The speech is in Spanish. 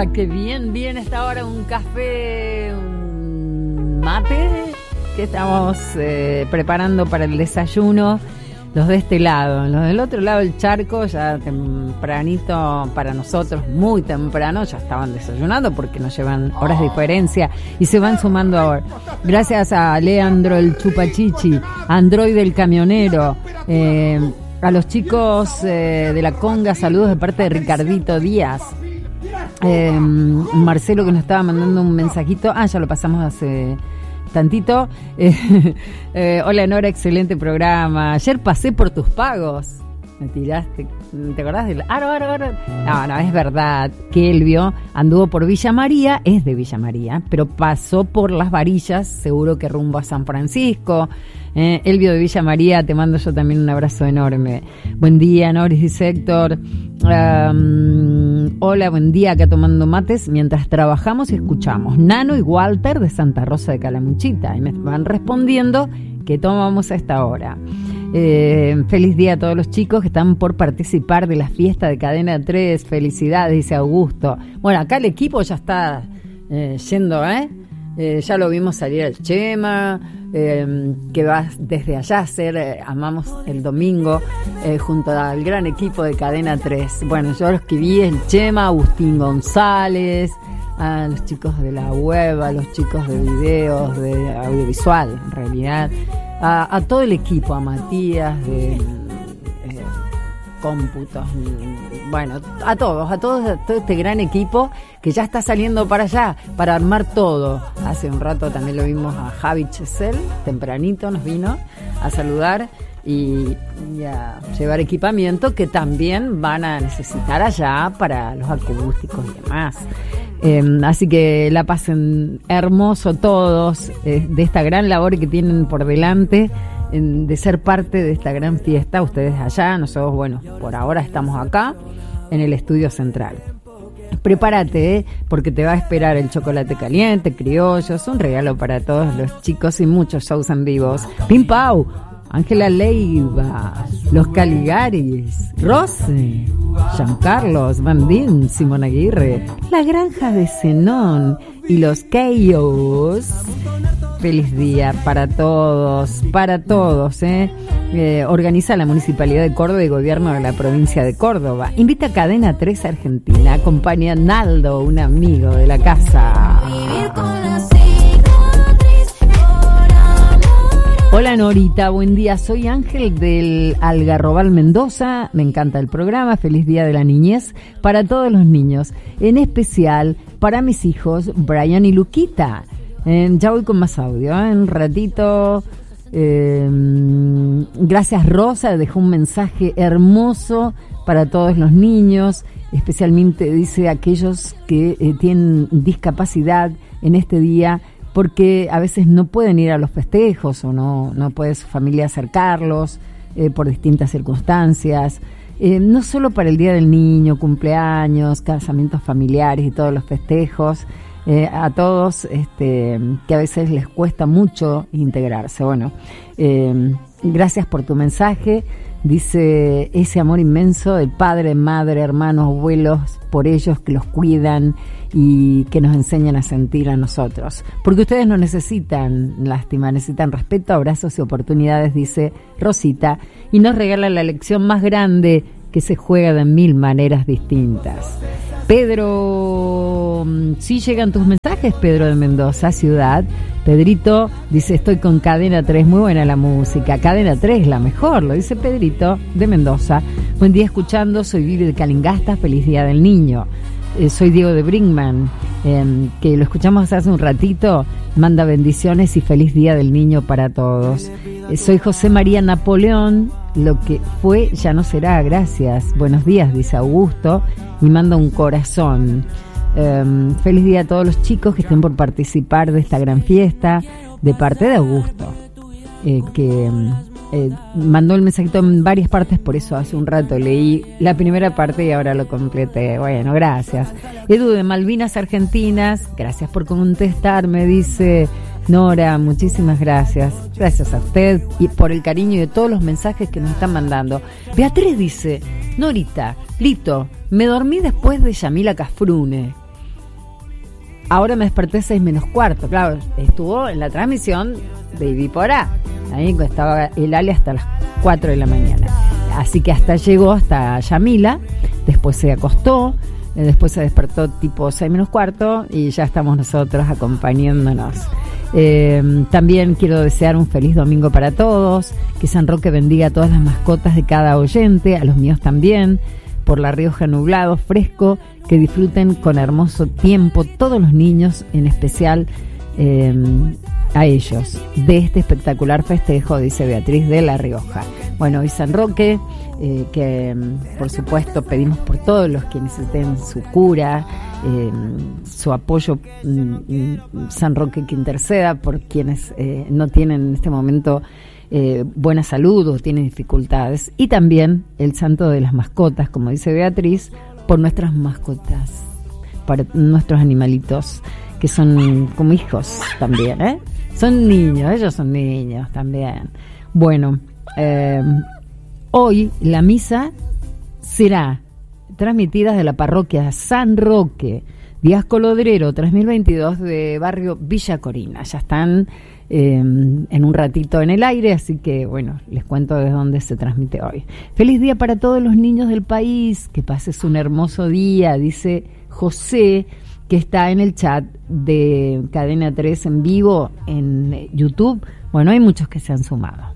Qué bien, bien está ahora un café, un mate que estamos preparando para el desayuno. Los de este lado, los del otro lado del charco, ya tempranito para nosotros, muy temprano, ya estaban desayunando porque nos llevan horas de diferencia y se van sumando ahora. Gracias a Leandro el Chupachichi, a Android el camionero, a los chicos de la Conga, saludos de parte de Ricardito Díaz. Marcelo que nos estaba mandando un mensajito, ya lo pasamos hace tantito. Hola Nora, excelente programa. Ayer pasé por tus pagos. Me tiraste, ¿te acordás del No, es verdad. Kelvio anduvo por Villa María, es de Villa María, pero pasó por Las Varillas, seguro que rumbo a San Francisco. Elvio de Villa María, te mando yo también un abrazo enorme. Buen día, Noris, dice Héctor. Hola, buen día, acá tomando mates mientras trabajamos y escuchamos. Nano y Walter de Santa Rosa de Calamuchita, y me van respondiendo que tomamos a esta hora. Feliz día a todos los chicos que están por participar de la fiesta de Cadena 3. Felicidades, dice Augusto. Bueno, acá el equipo ya está yendo, ya lo vimos salir el Chema, que va desde allá a hacer Amamos el domingo, junto al gran equipo de Cadena 3. Bueno, yo los que vi, el Chema, Agustín González, a los chicos de la web, a los chicos de videos, de audiovisual, en realidad, a todo el equipo, a Matías de cómputos, bueno, a todo este gran equipo que ya está saliendo para allá, para armar todo. Hace un rato también lo vimos a Javi Chesel, tempranito nos vino a saludar y a llevar equipamiento que también van a necesitar allá para los acústicos y demás. Así que la pasen hermoso todos, de esta gran labor que tienen por delante, de ser parte de esta gran fiesta. Ustedes allá, nosotros, bueno, por ahora estamos acá en el estudio central. Prepárate, porque te va a esperar el chocolate caliente, criollos, un regalo para todos los chicos y muchos shows en vivos. Pim Pau, Ángela Leiva, los Caligaris, Rose, Giancarlos, Bandín, Simón Aguirre, la Granja de Zenón y los Chaos. Feliz día para todos, organiza la Municipalidad de Córdoba y Gobierno de la Provincia de Córdoba. Invita a Cadena 3 Argentina, acompaña a Naldo, un amigo de la casa. Hola Norita, buen día, soy Ángel del Algarrobal Mendoza, me encanta el programa, feliz día de la niñez para todos los niños, en especial para mis hijos Brian y Luquita. Ya voy con más audio, en un ratito. Gracias Rosa, dejó un mensaje hermoso para todos los niños, especialmente dice aquellos que tienen discapacidad en este día, porque a veces no pueden ir a los festejos o no puede su familia acercarlos por distintas circunstancias. No solo para el Día del Niño, cumpleaños, casamientos familiares y todos los festejos, a todos que a veces les cuesta mucho integrarse. Bueno, gracias por tu mensaje. Dice, ese amor inmenso del padre, madre, hermanos, abuelos, por ellos que los cuidan y que nos enseñan a sentir a nosotros. Porque ustedes no necesitan lástima, necesitan respeto, abrazos y oportunidades, dice Rosita, y nos regala la lección más grande que se juega de 1000 maneras distintas. Pedro, sí llegan tus mensajes, Pedro de Mendoza, ciudad. Pedrito dice, estoy con Cadena 3, muy buena la música. Cadena 3, la mejor, lo dice Pedrito de Mendoza. Buen día escuchando, soy Vivi de Calingasta, feliz día del niño. Soy Diego de Brinkman, que lo escuchamos hace un ratito, manda bendiciones y feliz día del niño para todos. Soy José María Napoleón, lo que fue ya no será, gracias. Buenos días, dice Augusto, y manda un corazón. Feliz día a todos los chicos que estén por participar de esta gran fiesta, de parte de Augusto, que mandó el mensajito en varias partes, por eso hace un rato leí la primera parte y ahora lo completé. Bueno, gracias. Edu de Malvinas Argentinas, gracias por contestarme, dice Nora, muchísimas gracias. Gracias a usted y por el cariño y de todos los mensajes que nos están mandando. Beatriz dice, Norita, Lito, me dormí después de Yamila Cafrune. ahora me desperté 6 menos cuarto. Claro, estuvo en la transmisión de Ibiporá. Ahí estaba el Ale hasta las 4 de la mañana. Así que llegó hasta Yamila, después se acostó, después se despertó tipo 6 menos cuarto y ya estamos nosotros acompañándonos. También quiero desear un feliz domingo para todos, que San Roque bendiga a todas las mascotas de cada oyente, a los míos también, por La Rioja nublado, fresco, que disfruten con hermoso tiempo todos los niños, en especial a ellos, de este espectacular festejo, dice Beatriz de La Rioja. Bueno, hoy San Roque, que por supuesto pedimos por todos los que necesiten su cura, su apoyo, San Roque que interceda por quienes no tienen en este momento buena salud o tienen dificultades, y también el santo de las mascotas, como dice Beatriz, por nuestras mascotas, para nuestros animalitos que son como hijos también, son niños, ellos son niños también. Bueno, hoy la misa será transmitida de la parroquia San Roque, Díaz Colodrero, 3022 de barrio Villa Corina. Ya están en un ratito en el aire, así que bueno, les cuento desde dónde se transmite hoy. Feliz día para todos los niños del país, que pases un hermoso día, dice José, que está en el chat de Cadena 3 en vivo en YouTube. Bueno, hay muchos que se han sumado.